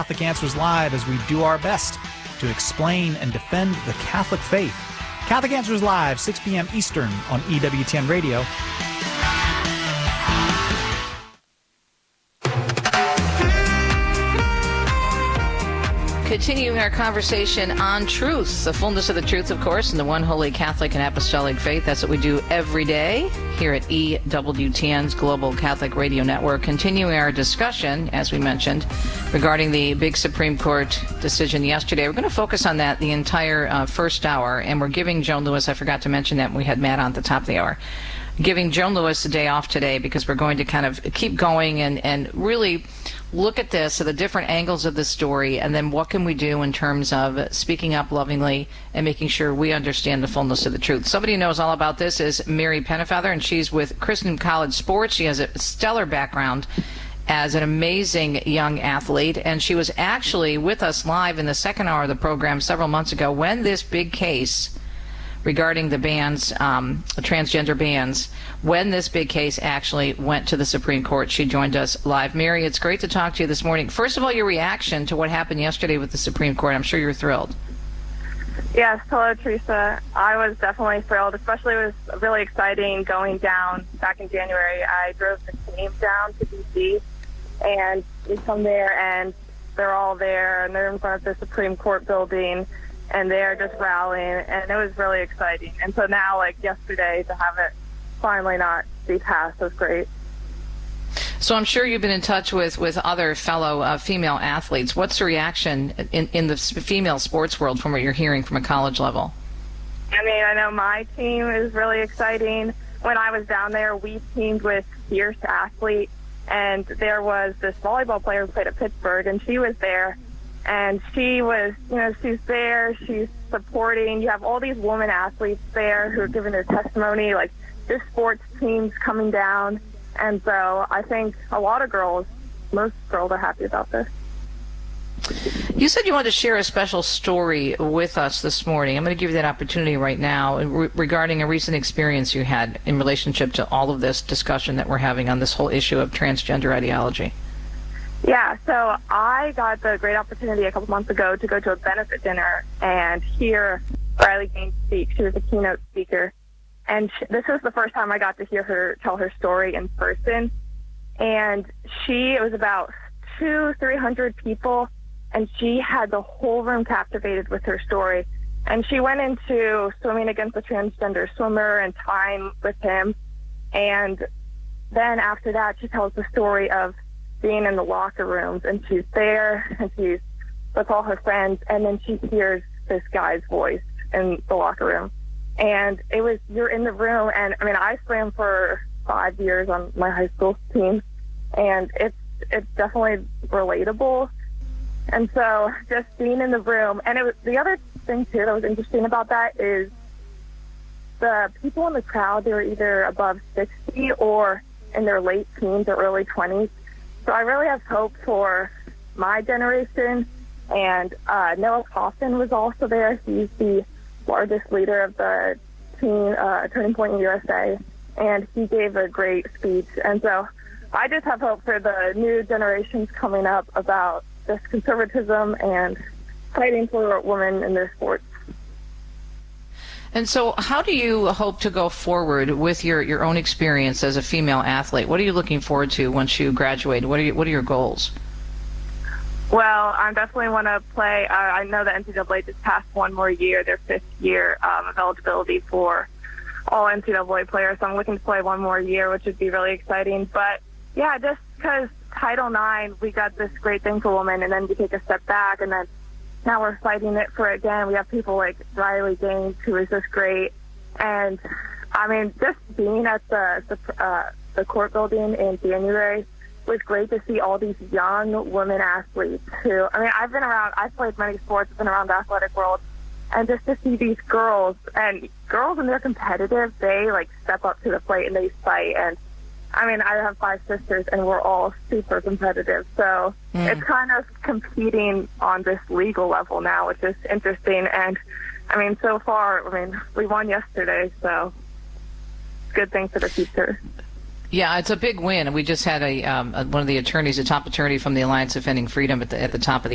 Catholic Answers Live as we do our best to explain and defend the Catholic faith. Catholic Answers Live, 6 p.m. Eastern on EWTN Radio. Continuing our conversation on truth, the fullness of the truth, of course, and the one holy Catholic and apostolic faith. That's what we do every day here at EWTN's Global Catholic Radio Network. Continuing our discussion, as we mentioned, regarding the big Supreme Court decision yesterday. We're going to focus on that the entire first hour, and we're giving Joan Lewis, I forgot to mention that when we had Matt on at the top of the hour, giving Joan Lewis a day off today because we're going to kind of keep going and really look at this, at the different angles of the story, and then what can we do in terms of speaking up lovingly and making sure we understand the fullness of the truth. Somebody who knows all about this is Mary Pennefather, and she's with Christian College Sports. She has a stellar background as an amazing young athlete, and she was actually with us live in the second hour of the program several months ago when this big case regarding the bans, transgender bans, when this big case actually went to the Supreme Court. She joined us live. Mary, it's great to talk to you this morning. First of all, your reaction to what happened yesterday with the Supreme Court. I'm sure you're thrilled. Yes, hello, Teresa. I was definitely thrilled, especially it was really exciting going down back in January. I drove the team down to D.C., and we come there, and they're all there, and they're in front of the Supreme Court building, and they're just rallying, and it was really exciting. And so now, like yesterday, to have it finally not be passed was great. So I'm sure you've been in touch with other fellow female athletes. What's the reaction in the female sports world from what you're hearing from a college level? I mean, I know my team is really exciting. When I was down there, we teamed with Fierce Athlete, and there was this volleyball player who played at Pittsburgh, and she was there. And she was, she's there, she's supporting. You have all these women athletes there who are giving their testimony, like this sports team's coming down. And so I think a lot of girls, most girls are happy about this. You said you wanted to share a special story with us this morning. I'm going to give you that opportunity right now regarding a recent experience you had in relationship to all of this discussion that we're having on this whole issue of transgender ideology. Yeah, so I got the great opportunity a couple months ago to go to a benefit dinner and hear Riley Gaines speak. She was a keynote speaker. And this was the first time I got to hear her tell her story in person. And it was about 200-300 people, and she had the whole room captivated with her story. And she went into swimming against a transgender swimmer and time with him. And then after that, she tells the story of being in the locker rooms, and she's there, and she's with all her friends, and then she hears this guy's voice in the locker room. And you're in the room, and I mean, I swam for 5 years on my high school team, and it's definitely relatable. And so just being in the room, and the other thing too that was interesting about that is the people in the crowd, they were either above 60 or in their late teens or early 20s. So I really have hope for my generation. And Noah Coffin was also there. He's the largest leader of the teen Turning Point USA, and he gave a great speech. And so I just have hope for the new generations coming up about this conservatism and fighting for women in their sports. And so how do you hope to go forward with your own experience as a female athlete? What are you looking forward to once you graduate? What are your goals? Well, I definitely want to play. I know the NCAA just passed one more year, their 5th year of eligibility for all NCAA players. So I'm looking to play one more year, which would be really exciting. But, yeah, just because Title IX, we got this great thing for women, and then we take a step back, and then now we're fighting it for it again. We have people like Riley Gaines, who is just great. And, I mean, just being at the court building in January was great to see all these young women athletes who, I mean, I've played many sports, I've been around the athletic world, and just to see these girls, and girls when they're competitive, they, like, step up to the plate and they fight. And, I mean, I have 5 sisters, and we're all super competitive. So it's kind of competing on this legal level now, which is interesting. And, I mean, so far, we won yesterday, so it's a good thing for the future. Yeah, it's a big win. We just had one of the attorneys, a top attorney from the Alliance Defending Freedom at the top of the